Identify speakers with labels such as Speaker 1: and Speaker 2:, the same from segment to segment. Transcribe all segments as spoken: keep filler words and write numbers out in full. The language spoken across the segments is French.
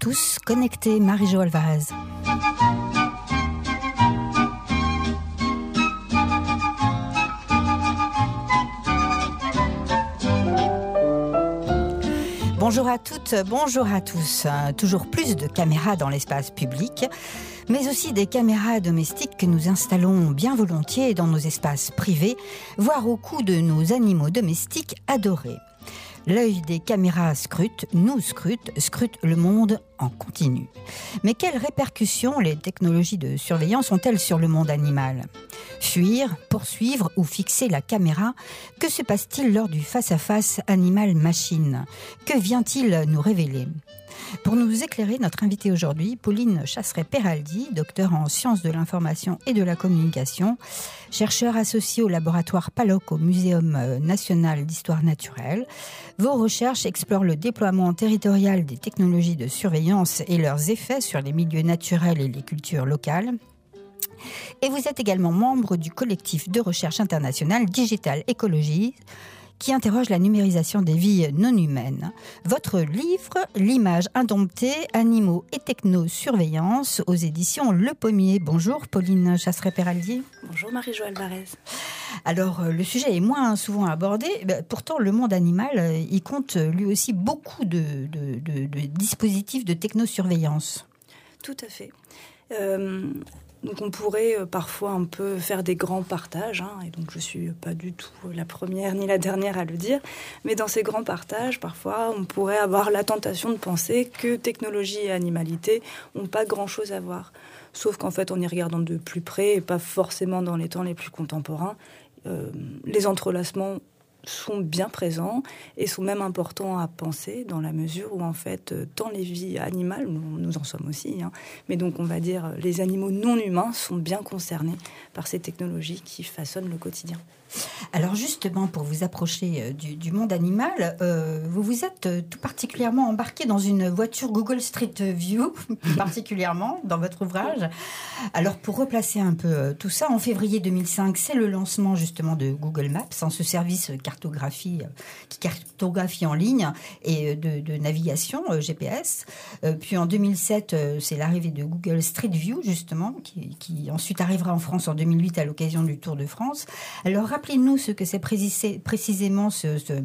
Speaker 1: tous connectés. Marie-Jo Alvarez. Bonjour à toutes, bonjour à tous. Toujours plus de caméras dans l'espace public, mais aussi des caméras domestiques que nous installons bien volontiers dans nos espaces privés, voire au cou de nos animaux domestiques adorés. L'œil des caméras scrute, nous scrute, scrute le monde en continu. Mais quelles répercussions les technologies de surveillance ont-elles sur le monde animal ? Fuir, poursuivre ou fixer la caméra, que se passe-t-il lors du face-à-face animal-machine ? Que vient-il nous révéler ? Pour nous éclairer, notre invitée aujourd'hui, Pauline Chasseret-Peraldi, docteur en sciences de l'information et de la communication, chercheur associé au laboratoire PALOC au Muséum national d'histoire naturelle. Vos recherches explorent le déploiement territorial des technologies de surveillance et leurs effets sur les milieux naturels et les cultures locales. Et vous êtes également membre du collectif de recherche internationale Digital Ecology, qui interroge la numérisation des vies non humaines. Votre livre, L'image indomptée, animaux et technosurveillance, aux éditions Le Pommier. Bonjour Pauline Chasseret-Peraldi.
Speaker 2: Bonjour Marie-Jo Alvarez.
Speaker 1: Alors, le sujet est moins souvent abordé. Pourtant, le monde animal, il compte lui aussi beaucoup de, de, de, de dispositifs de technosurveillance.
Speaker 2: Tout à fait. Euh... Donc on pourrait euh, parfois un peu faire des grands partages, hein, et donc je ne suis pas du tout la première ni la dernière à le dire, mais dans ces grands partages, parfois on pourrait avoir la tentation de penser que technologie et animalité n'ont pas grand-chose à voir. Sauf qu'en fait, en y regardant de plus près, et pas forcément dans les temps les plus contemporains, euh, les entrelacements sont bien présents et sont même importants à penser dans la mesure où en fait tant les vies animales, nous, nous en sommes aussi, hein, mais donc on va dire les animaux non humains sont bien concernés par ces technologies qui façonnent le quotidien.
Speaker 1: Alors justement, pour vous approcher du, du monde animal, euh, vous vous êtes tout particulièrement embarqué dans une voiture Google Street View, particulièrement dans votre ouvrage. Alors pour replacer un peu tout ça, en février deux mille cinq, c'est le lancement justement de Google Maps, hein, ce service cartographie qui cartographie en ligne et de, de navigation G P S. Euh, puis en deux mille sept, c'est l'arrivée de Google Street View justement, qui, qui ensuite arrivera en France en deux mille huit à l'occasion du Tour de France. Alors rappelez-nous ce que c'est précisément ce, ce,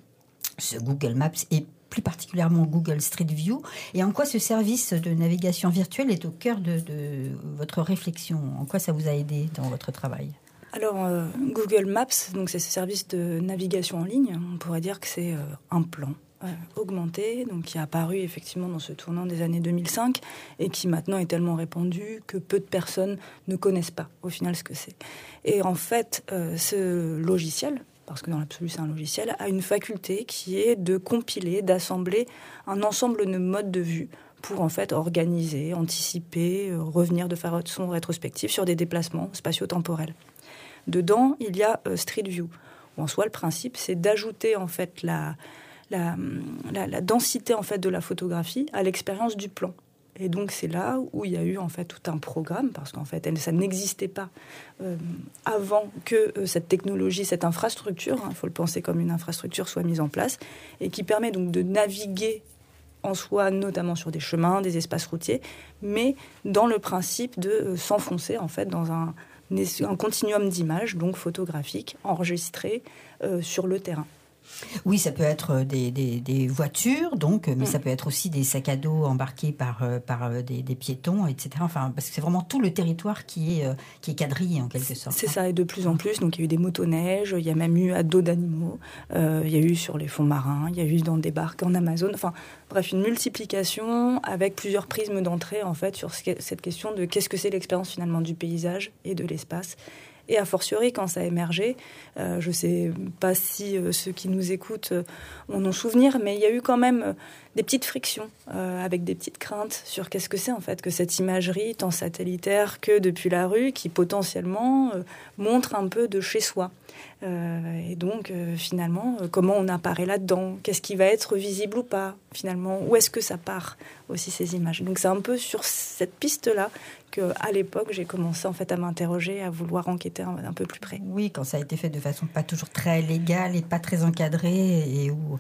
Speaker 1: ce Google Maps et plus particulièrement Google Street View, et en quoi ce service de navigation virtuelle est au cœur de, de votre réflexion. En quoi ça vous a aidé dans votre travail ?
Speaker 2: Alors, euh, Google Maps, donc c'est ce service de navigation en ligne. On pourrait dire que c'est euh, un plan euh, augmenté, donc qui est apparu effectivement dans ce tournant des années deux mille cinq et qui maintenant est tellement répandu que peu de personnes ne connaissent pas au final ce que c'est. Et en fait, euh, ce logiciel, parce que dans l'absolu c'est un logiciel, a une faculté qui est de compiler, d'assembler un ensemble de modes de vue pour en fait organiser, anticiper, euh, revenir de façon rétrospective sur des déplacements spatio-temporels. Dedans, il y a euh, Street View. En soi, le principe, c'est d'ajouter en fait la, la, la, la densité en fait de la photographie à l'expérience du plan. Et donc, c'est là où il y a eu en fait tout un programme, parce qu'en fait, elle, ça n'existait pas euh, avant que euh, cette technologie, cette infrastructure, il hein, faut le penser comme une infrastructure, soit mise en place, et qui permet donc de naviguer en soi, notamment sur des chemins, des espaces routiers, mais dans le principe de euh, s'enfoncer en fait dans un un continuum d'images, donc photographiques, enregistrées euh, sur le terrain.
Speaker 1: Oui, ça peut être des, des, des voitures, donc, mais mmh. ça peut être aussi des sacs à dos embarqués par, par des, des piétons, et cetera. Enfin, parce que c'est vraiment tout le territoire qui est, qui est quadrillé, en quelque sorte.
Speaker 2: C'est ça, et de plus en plus. Donc, il y a eu des motoneiges, il y a même eu à dos d'animaux, euh, il y a eu sur les fonds marins, il y a eu dans des barques en Amazon. Enfin, bref, une multiplication avec plusieurs prismes d'entrée, en fait, sur cette question de qu'est-ce que c'est l'expérience, finalement, du paysage et de l'espace. Et a fortiori, quand ça a émergé, euh, je ne sais pas si euh, ceux qui nous écoutent euh, en ont souvenir, mais il y a eu quand même euh, des petites frictions, euh, avec des petites craintes sur qu'est-ce que c'est en fait que cette imagerie, tant satellitaire que depuis la rue, qui potentiellement euh, montre un peu de chez soi. Euh, et donc, euh, finalement, euh, comment on apparaît là-dedans ? Qu'est-ce qui va être visible ou pas, finalement ? Où est-ce que ça part, aussi, ces images ? Donc, c'est un peu sur cette piste-là qu'à l'époque, j'ai commencé en fait, à m'interroger, à vouloir enquêter un, un peu plus près.
Speaker 1: Oui, quand ça a été fait de façon pas toujours très légale et pas très encadrée, et où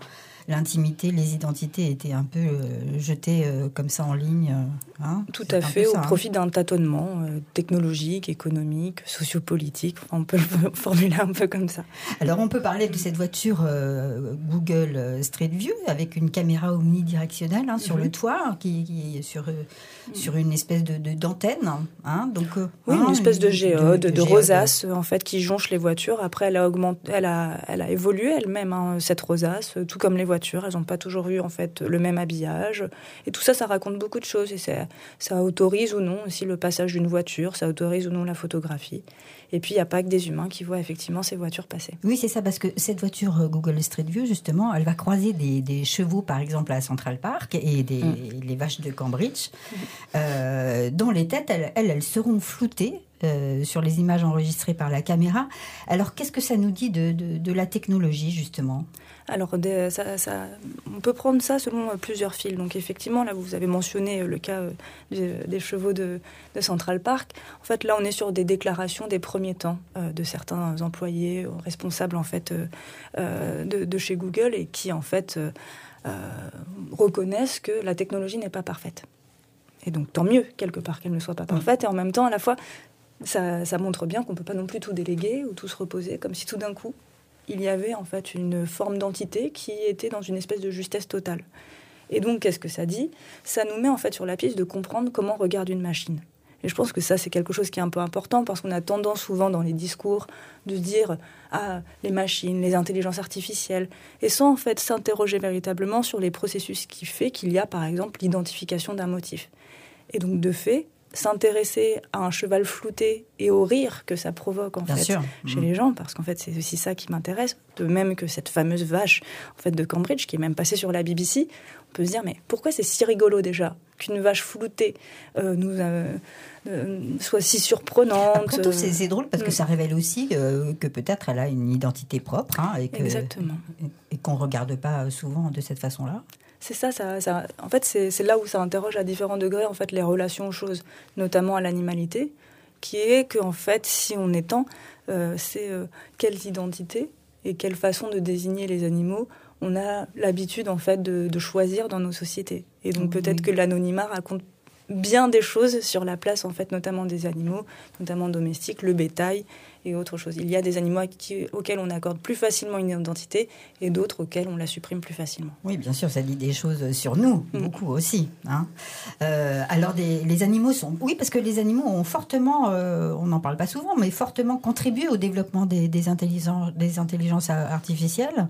Speaker 1: l'intimité, les identités étaient un peu euh, jetées euh, comme ça en ligne. Hein,
Speaker 2: Tout à fait, ça, au hein. profit d'un tâtonnement euh, technologique, économique, sociopolitique. Enfin, on peut le formuler un peu comme ça.
Speaker 1: Alors, on peut parler de cette voiture euh, Google Street View avec une caméra omnidirectionnelle hein, sur mm-hmm. le toit, qui, qui est sur, euh, mm-hmm. sur une espèce de, de, d'antenne. Hein, donc, euh,
Speaker 2: oui,
Speaker 1: hein,
Speaker 2: une espèce de géode, de, de, de rosace,
Speaker 1: de...
Speaker 2: en fait, qui jonche les voitures. Après, elle a, augmenté, elle a, elle a évolué elle-même, hein, cette rosace, tout comme les voitures. Elles n'ont pas toujours eu, en fait, le même habillage. Et tout ça, ça raconte beaucoup de choses. Et c'est, ça autorise ou non aussi le passage d'une voiture, ça autorise ou non la photographie. Et puis, il n'y a pas que des humains qui voient effectivement ces voitures passer.
Speaker 1: Oui, c'est ça, parce que cette voiture Google Street View, justement, elle va croiser des, des chevaux, par exemple, à Central Park et des, mmh. les vaches de Cambridge, mmh. euh, dont les têtes, elles, elles, elles seront floutées euh, sur les images enregistrées par la caméra. Alors, qu'est-ce que ça nous dit de, de, de la technologie, justement ?
Speaker 2: Alors, des, ça, ça, on peut prendre ça selon euh, plusieurs fils. Donc, effectivement, là, vous avez mentionné euh, le cas euh, des, des chevaux de, de Central Park. En fait, là, on est sur des déclarations des premiers temps euh, de certains employés, euh, responsables, en fait, euh, euh, de, de chez Google et qui, en fait, euh, euh, reconnaissent que la technologie n'est pas parfaite. Et donc, tant mieux, quelque part, qu'elle ne soit pas parfaite. Et en même temps, à la fois, ça, ça montre bien qu'on ne peut pas non plus tout déléguer ou tout se reposer, comme si tout d'un coup, il y avait en fait une forme d'entité qui était dans une espèce de justesse totale. Et donc, qu'est-ce que ça dit ? Ça nous met en fait sur la piste de comprendre comment regarde une machine. Et je pense que ça, c'est quelque chose qui est un peu important parce qu'on a tendance souvent dans les discours de dire « Ah, les machines, les intelligences artificielles », et sans en fait s'interroger véritablement sur les processus qui fait qu'il y a par exemple l'identification d'un motif. Et donc, de fait, s'intéresser à un cheval flouté et au rire que ça provoque en
Speaker 1: Bien
Speaker 2: fait
Speaker 1: sûr.
Speaker 2: chez
Speaker 1: mmh.
Speaker 2: les gens, parce qu'en fait c'est aussi ça qui m'intéresse, de même que cette fameuse vache en fait de Cambridge qui est même passée sur la B B C, on peut se dire mais pourquoi c'est si rigolo déjà qu'une vache floutée euh, nous euh, euh, soit si surprenante.
Speaker 1: Après tout, c'est, c'est drôle parce que ça révèle aussi euh, que peut-être elle a une identité propre hein, et, que,
Speaker 2: Exactement.
Speaker 1: et qu'on ne regarde pas souvent de cette façon-là.
Speaker 2: C'est ça, ça, ça en fait, c'est, c'est là où ça interroge à différents degrés en fait, les relations aux choses, notamment à l'animalité, qui est qu'en fait, si on étend, euh, c'est euh, quelles identités et quelle façon de désigner les animaux on a l'habitude en fait, de, de choisir dans nos sociétés. Et donc oui. peut-être que l'anonymat raconte bien des choses sur la place, en fait, notamment des animaux, notamment domestiques, le bétail et autre chose. Il y a des animaux qui, auxquels on accorde plus facilement une identité et d'autres auxquels on la supprime plus facilement.
Speaker 1: Oui, bien sûr, ça dit des choses sur nous, mmh. beaucoup aussi. Hein. Euh, alors, des, les animaux sont... Oui, parce que les animaux ont fortement, euh, on n'en parle pas souvent, mais fortement contribué au développement des, des, intelligences, des intelligences artificielles.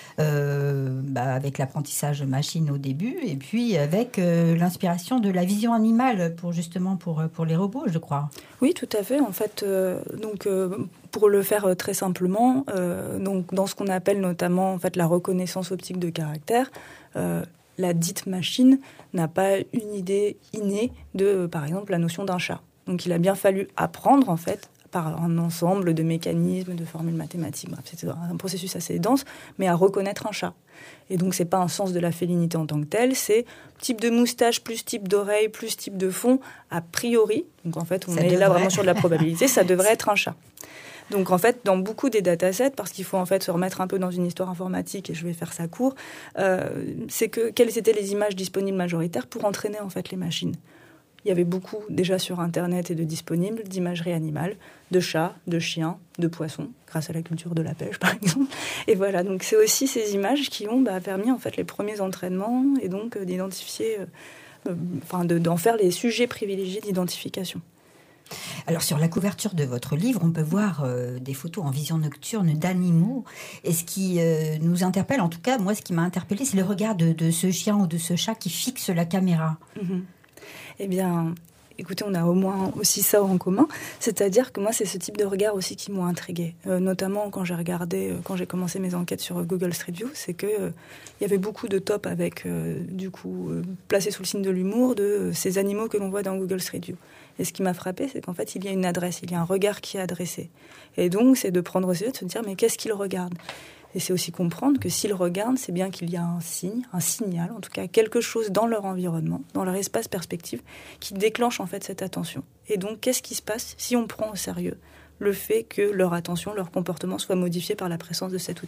Speaker 1: Euh, bah, avec l'apprentissage machine au début et puis avec euh, l'inspiration de la vision animale pour justement pour, pour les robots, je crois.
Speaker 2: Oui, tout à fait. En fait, euh, donc, euh, pour le faire euh, très simplement, euh, donc, dans ce qu'on appelle notamment en fait, la reconnaissance optique de caractère, euh, la dite machine n'a pas une idée innée de, euh, par exemple, la notion d'un chat. Donc il a bien fallu apprendre en fait par un ensemble de mécanismes, de formules mathématiques. Bref, c'est un processus assez dense, mais à reconnaître un chat. Et donc, c'est pas un sens de la félinité en tant que tel, c'est type de moustache, plus type d'oreille, plus type de fond, a priori. Donc, en fait, on ça est devrait. Là vraiment sur de la probabilité, ça devrait être un chat. Donc, en fait, dans beaucoup des datasets, parce qu'il faut en fait se remettre un peu dans une histoire informatique, et je vais faire ça court, euh, c'est que quelles étaient les images disponibles majoritaires pour entraîner en fait les machines. Il y avait beaucoup, déjà sur Internet et de disponibles, d'imagerie animale, de chats, de chiens, de poissons, grâce à la culture de la pêche, par exemple. Et voilà, donc c'est aussi ces images qui ont bah, permis en fait, les premiers entraînements et donc euh, d'identifier, euh, enfin, de, d'en faire les sujets privilégiés d'identification.
Speaker 1: Alors, sur la couverture de votre livre, on peut voir euh, des photos en vision nocturne d'animaux. Et ce qui euh, nous interpelle, en tout cas, moi, ce qui m'a interpellée, c'est le regard de, de ce chien ou de ce chat qui fixe la caméra.
Speaker 2: Mm-hmm. Eh bien, écoutez, on a au moins aussi ça en commun. C'est-à-dire que moi, c'est ce type de regard aussi qui m'ont intriguée. Euh, notamment quand j'ai regardé, euh, quand j'ai commencé mes enquêtes sur euh, Google Street View, c'est qu'il euh, y avait beaucoup de tops avec, euh, du coup, euh, placés sous le signe de l'humour, de euh, ces animaux que l'on voit dans Google Street View. Et ce qui m'a frappée, c'est qu'en fait, il y a une adresse, il y a un regard qui est adressé. Et donc, c'est de prendre au sérieux, de se dire, mais qu'est-ce qu'il regarde ? Et c'est aussi comprendre que s'ils regardent, c'est bien qu'il y a un signe, un signal, en tout cas quelque chose dans leur environnement, dans leur espace perspective, qui déclenche en fait cette attention. Et donc, qu'est-ce qui se passe si on prend au sérieux le fait que leur attention, leur comportement soit modifié par la présence de cet outil ?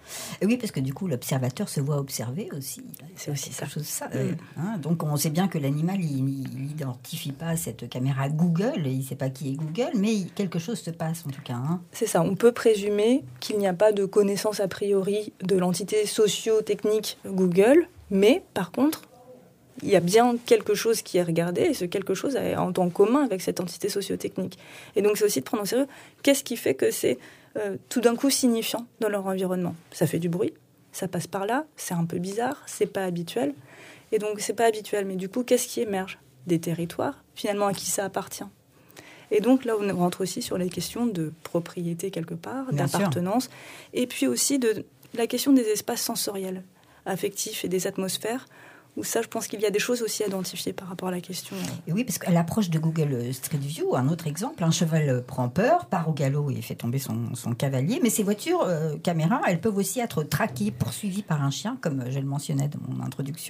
Speaker 1: Et oui, parce que du coup, l'observateur se voit observer aussi.
Speaker 2: C'est aussi ça.
Speaker 1: Chose, ça euh, hein, donc, on sait bien que l'animal, il n'identifie pas cette caméra Google, il ne sait pas qui est Google, mais quelque chose se passe en tout cas. Hein.
Speaker 2: C'est ça, on peut présumer qu'il n'y a pas de connaissance a priori de l'entité socio-technique Google, mais par contre, il y a bien quelque chose qui est regardé, et ce quelque chose a en commun avec cette entité socio-technique. Et donc, c'est aussi de prendre au sérieux qu'est-ce qui fait que c'est euh, tout d'un coup signifiant dans leur environnement. Ça fait du bruit, ça passe par là, c'est un peu bizarre, c'est pas habituel. Et donc, c'est pas habituel, mais du coup, qu'est-ce qui émerge ? Des territoires, finalement, à qui ça appartient. Et donc, là, on rentre aussi sur les questions de propriété, quelque part, bien d'appartenance, sûr. Et puis aussi de la question des espaces sensoriels, affectifs et des atmosphères, où ça, je pense qu'il y a des choses aussi à identifier par rapport à la question.
Speaker 1: Et oui, parce qu'à l'approche de Google Street View, un autre exemple, un cheval prend peur, part au galop et fait tomber son, son cavalier, mais ces voitures euh, caméras, elles peuvent aussi être traquées, poursuivies par un chien, comme je le mentionnais dans mon introduction.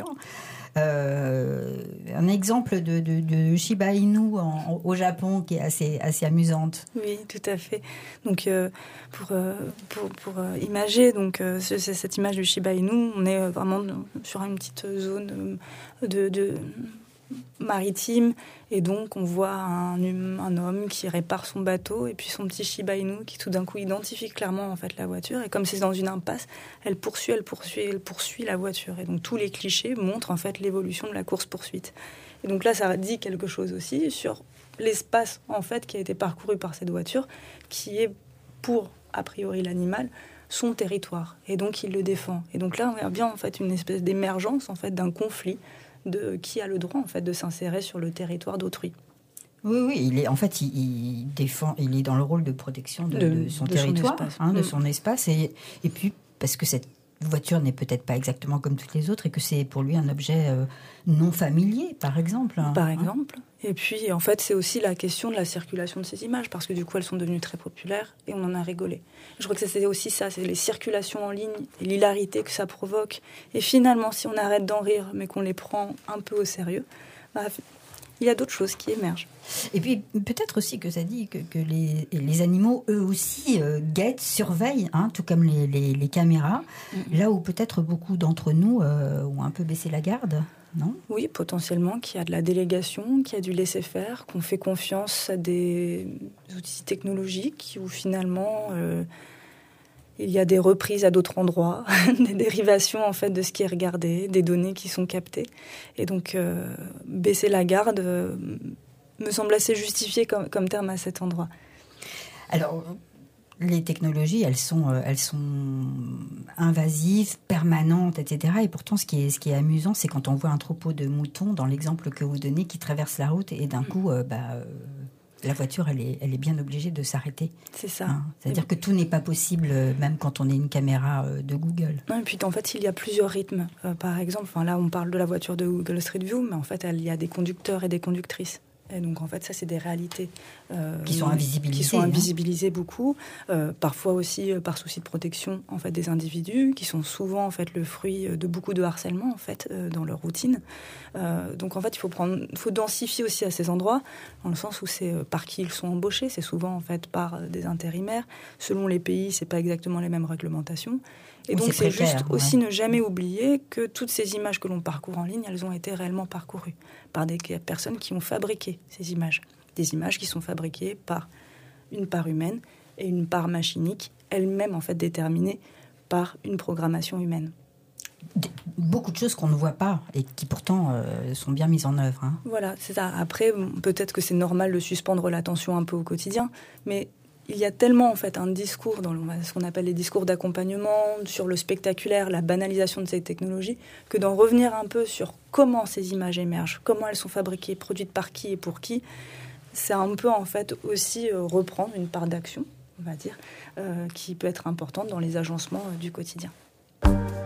Speaker 1: Euh, un exemple de, de, de Shiba Inu en, au Japon qui est assez, assez amusante.
Speaker 2: Oui, tout à fait. Donc, euh, pour, euh, pour, pour euh, imager donc, euh, c'est cette image du Shiba Inu, on est vraiment sur une petite zone de, de maritime, et donc on voit un, un homme qui répare son bateau et puis son petit Shiba Inu qui tout d'un coup identifie clairement en fait la voiture, et comme c'est dans une impasse, elle poursuit, elle poursuit, elle poursuit la voiture, et donc tous les clichés montrent en fait l'évolution de la course-poursuite. Et donc là, ça dit quelque chose aussi sur l'espace en fait qui a été parcouru par cette voiture, qui est pour a priori l'animal son territoire, et donc il le défend. Et donc là, on a bien en fait une espèce d'émergence en fait d'un conflit de qui a le droit en fait de s'insérer sur le territoire d'autrui.
Speaker 1: Oui, oui, il est en fait il, il défend, il est dans le rôle de protection de, de, de son
Speaker 2: de
Speaker 1: territoire,
Speaker 2: son espace.
Speaker 1: Hein, de
Speaker 2: mmh.
Speaker 1: son espace, et et puis parce que cette voiture n'est peut-être pas exactement comme toutes les autres et que c'est pour lui un objet euh, non familier, par exemple.
Speaker 2: Par exemple. Hein. Et puis, en fait, c'est aussi la question de la circulation de ces images, parce que du coup, elles sont devenues très populaires et on en a rigolé. Je crois que c'est aussi ça, c'est les circulations en ligne et l'hilarité que ça provoque. Et finalement, si on arrête d'en rire, mais qu'on les prend un peu au sérieux, bah, il y a d'autres choses qui émergent.
Speaker 1: Et puis, peut-être aussi que ça dit que, que les, les animaux, eux aussi, euh, guettent, surveillent, hein, tout comme les, les, les caméras, mm-hmm. là où peut-être beaucoup d'entre nous euh, ont un peu baissé la garde, non ?
Speaker 2: Oui, potentiellement, qu'il y a de la délégation, qu'il y a du laisser-faire, qu'on fait confiance à des outils technologiques où finalement... Euh, il y a des reprises à d'autres endroits, des dérivations en fait de ce qui est regardé, des données qui sont captées. Et donc, euh, baisser la garde euh, me semble assez justifié comme, comme terme à cet endroit.
Speaker 1: Alors, les technologies, elles sont, euh, elles sont invasives, permanentes, et cetera. Et pourtant, ce qui est, ce qui est amusant, c'est quand on voit un troupeau de moutons, dans l'exemple que vous donnez, qui traverse la route et d'un coup... Euh, bah, euh, la voiture, elle est, elle est bien obligée de s'arrêter.
Speaker 2: C'est ça.
Speaker 1: Hein, c'est-à-dire que tout n'est pas possible, même quand on est une caméra de Google.
Speaker 2: Non, et puis, en fait, il y a plusieurs rythmes. Euh, par exemple, enfin, là, on parle de la voiture de Google Street View, mais en fait, il y a des conducteurs et des conductrices. Et donc, en fait, ça, c'est des réalités.
Speaker 1: Euh, qui sont invisibilisées.
Speaker 2: Qui sont invisibilisées hein. beaucoup. Euh, parfois aussi euh, par souci de protection, en fait, des individus, qui sont souvent, en fait, le fruit de beaucoup de harcèlement, en fait, euh, dans leur routine. Euh, donc, en fait, il faut prendre, faut densifier aussi à ces endroits, dans le sens où c'est euh, par qui ils sont embauchés. C'est souvent, en fait, par euh, des intérimaires. Selon les pays, c'est pas exactement les mêmes réglementations. Et donc, c'est, c'est juste ouais. aussi ne jamais oublier que toutes ces images que l'on parcourt en ligne, elles ont été réellement parcourues par des personnes qui ont fabriqué ces images. Des images qui sont fabriquées par une part humaine et une part machinique, elle-même en fait déterminée par une programmation humaine.
Speaker 1: Beaucoup de choses qu'on ne voit pas et qui pourtant euh, sont bien mises en œuvre. Hein.
Speaker 2: Voilà, c'est ça. Après, peut-être que c'est normal de suspendre l'attention un peu au quotidien, mais il y a tellement en fait un discours dans ce qu'on appelle les discours d'accompagnement sur le spectaculaire, la banalisation de ces technologies, que d'en revenir un peu sur comment ces images émergent, comment elles sont fabriquées, produites par qui et pour qui, c'est un peu en fait aussi reprendre une part d'action, on va dire, euh, qui peut être importante dans les agencements du quotidien.